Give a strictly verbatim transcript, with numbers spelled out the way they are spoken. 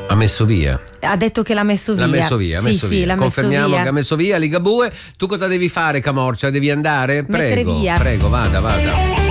Ha messo via. Ha detto che l'ha messo via. L'ha messo via, ha sì, messo sì, via. l'ha Confermiamo messo via. che ha messo via Ligabue. Tu cosa devi fare, Camorcia? Devi andare? Mettere Prego, via. prego, vada, vada.